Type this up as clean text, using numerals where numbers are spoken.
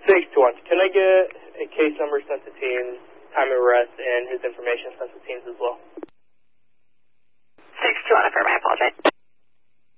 621. Can I get a case number sent to teams, time of arrest, and his information sent to teams as well? 621, affirm, I apologize.